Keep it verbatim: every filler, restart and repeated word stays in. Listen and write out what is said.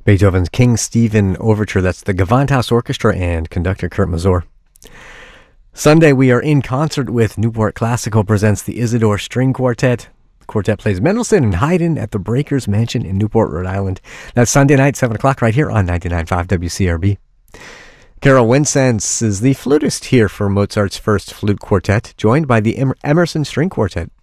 Beethoven's King Stephen Overture. That's the Gewandhaus Orchestra and conductor Kurt Masur. Sunday, we are in concert with Newport Classical presents the Isidore String Quartet. The quartet plays Mendelssohn and Haydn at the Breakers Mansion in Newport, Rhode Island. That's Sunday night, seven o'clock, right here on ninety-nine point five W C R B. Carol Winsense is the flutist here for Mozart's first flute quartet, joined by the Emerson String Quartet.